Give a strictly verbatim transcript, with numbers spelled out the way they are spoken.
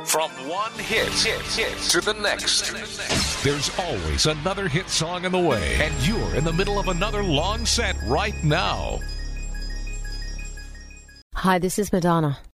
From one hit, hit, hit to the next. There's always another hit song in the way, and you're in the middle of another long set right now. Hi, this is Madonna.